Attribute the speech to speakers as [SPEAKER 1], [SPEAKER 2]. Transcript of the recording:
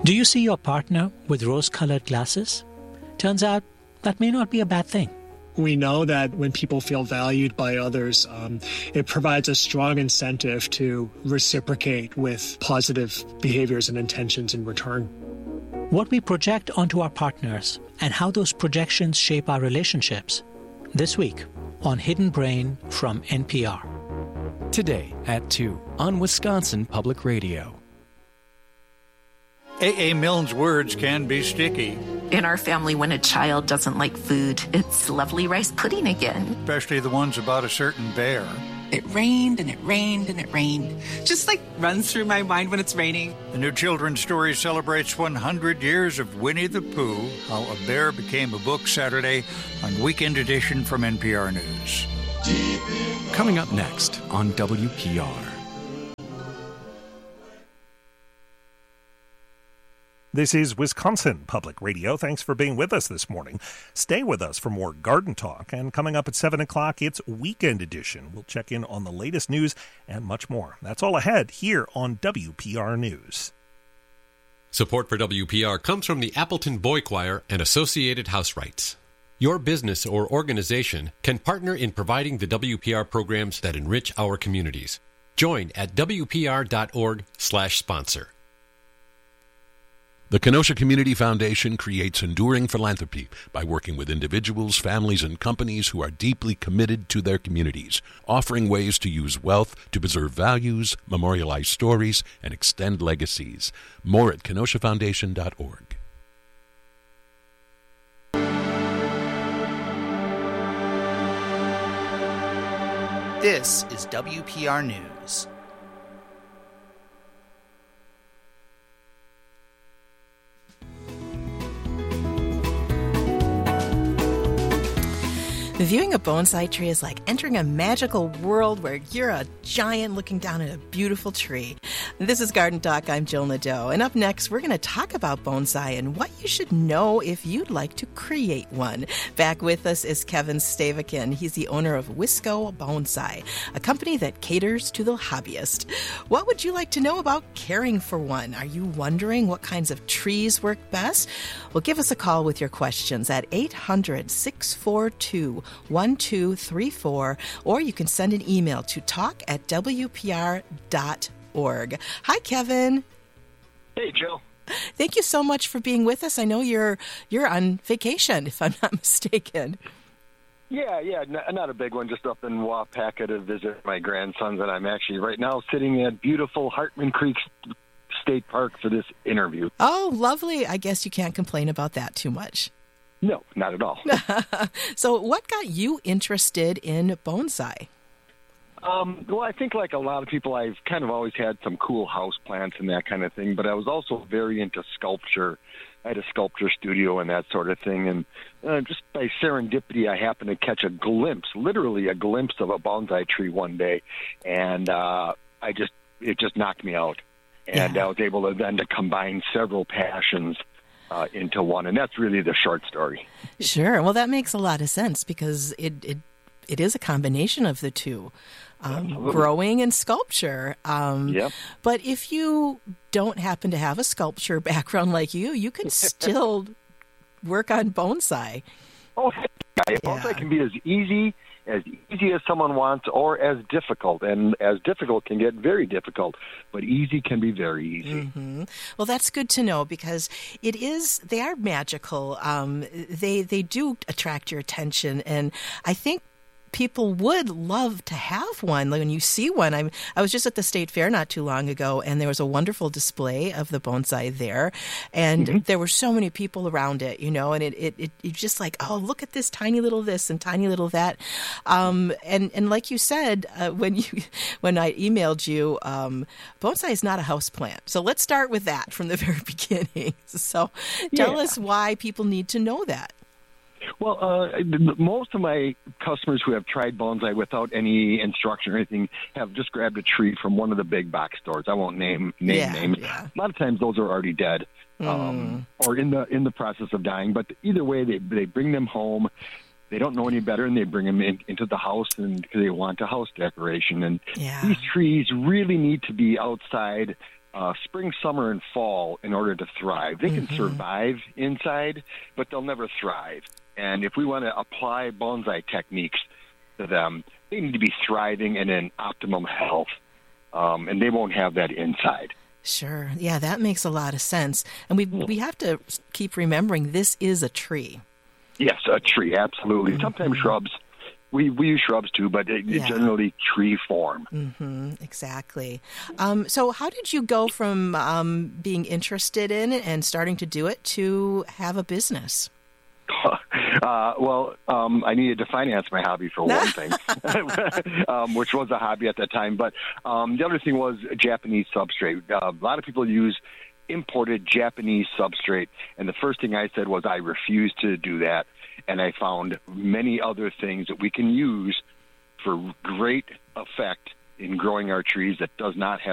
[SPEAKER 1] Do you see your partner with rose-colored glasses? Turns out that may not be a bad thing.
[SPEAKER 2] We know that when people feel valued by others, it provides a strong incentive to reciprocate with positive behaviors and intentions in return.
[SPEAKER 1] What we project onto our partners and how those projections shape our relationships. This week on Hidden Brain from NPR.
[SPEAKER 3] Today at 2 on Wisconsin Public Radio.
[SPEAKER 4] A.A. Milne's words can be sticky.
[SPEAKER 5] In our family, when a child doesn't like food, it's lovely rice pudding again.
[SPEAKER 4] Especially the ones about a certain bear.
[SPEAKER 6] It rained and it rained and it rained. Just like runs through my mind when it's raining.
[SPEAKER 4] The new children's story celebrates 100 years of Winnie the Pooh, How a Bear Became a Book, Saturday on Weekend Edition from NPR News.
[SPEAKER 3] Coming up next on WPR.
[SPEAKER 7] This is Wisconsin Public Radio. Thanks for being with us this morning. Stay with us for more garden talk. And coming up at 7 o'clock, it's Weekend Edition. We'll check in on the latest news and much more. That's all ahead here on WPR News.
[SPEAKER 8] Support for WPR comes from the Appleton Boy Choir and Associated House Rights. Your business or organization can partner in providing the WPR programs that enrich our communities. Join at WPR.org/sponsor.
[SPEAKER 9] The Kenosha Community Foundation creates enduring philanthropy by working with individuals, families, and companies who are deeply committed to their communities, offering ways to use wealth to preserve values, memorialize stories, and extend legacies. More at kenoshafoundation.org.
[SPEAKER 10] This is WPR News.
[SPEAKER 11] Viewing a bonsai tree is like entering a magical world where you're a giant looking down at a beautiful tree. This is Garden Talk. I'm Jill Nadeau. And up next, we're going to talk about bonsai and what you should know if you'd like to create one. Back with us is Kevin Stavikin. He's the owner of Wisco Bonsai, a company that caters to the hobbyist. What would you like to know about caring for one? Are you wondering what kinds of trees work best? Well, give us a call with your questions at 800-642-1234, or you can send an email to talk@wpr.org. Hi, Kevin.
[SPEAKER 12] Hey, Jill.
[SPEAKER 11] Thank you so much for being with us. I know you're on vacation, if I'm not mistaken.
[SPEAKER 12] Yeah, not a big one, just up in Waupaca to visit my grandsons, and I'm actually right now sitting at beautiful Hartman Creek State Park for this interview.
[SPEAKER 11] Oh, lovely. I guess you can't complain about that too much.
[SPEAKER 12] No, not at all.
[SPEAKER 11] So what got you interested in bonsai?
[SPEAKER 12] Well, I think like a lot of people, I've kind of always had some cool house plants and that kind of thing, but I was also very into sculpture. I had a sculpture studio and that sort of thing, and just by serendipity, I happened to catch literally a glimpse of a bonsai tree one day, and it just knocked me out. And I was able to then to combine several passions into one, and that's really the short story.
[SPEAKER 11] Sure. Well, that makes a lot of sense because it is a combination of the two, growing and sculpture.
[SPEAKER 12] Yep.
[SPEAKER 11] But if you don't happen to have a sculpture background like you can still work on bonsai.
[SPEAKER 12] Oh, yeah. Bonsai can be as easy as someone wants, or as difficult. And as difficult can get very difficult, but easy can be very easy.
[SPEAKER 11] Mm-hmm. Well, that's good to know because they are magical. They do attract your attention, and I think people would love to have one. Like when you see one, I was just at the State Fair not too long ago, and there was a wonderful display of the bonsai there, and there were so many people around it, and it just like, oh, look at this tiny little this and tiny little that, and like you said when I emailed you, bonsai is not a house plant. So let's start with that from the very beginning. So tell us why people need to know that.
[SPEAKER 12] Well, most of my customers who have tried bonsai without any instruction or anything have just grabbed a tree from one of the big box stores. I won't name names. Yeah. A lot of times those are already dead or in the process of dying. But either way, they bring them home. They don't know any better, and they bring them into the house because they want a house decoration. And these trees really need to be outside spring, summer, and fall in order to thrive. They can survive inside, but they'll never thrive. And if we want to apply bonsai techniques to them, they need to be thriving and in optimum health, and they won't have that inside.
[SPEAKER 11] Sure. Yeah, that makes a lot of sense. And we have to keep remembering this is a tree.
[SPEAKER 12] Yes, a tree, absolutely. Sometimes shrubs. We use shrubs too, but generally tree form.
[SPEAKER 11] Exactly. So how did you go from being interested in it and starting to do it to have a business?
[SPEAKER 12] I needed to finance my hobby for one thing, which was a hobby at that time. But the other thing was Japanese substrate. A lot of people use imported Japanese substrate, and the first thing I said was I refuse to do that. And I found many other things that we can use for great effect in growing our trees that does not have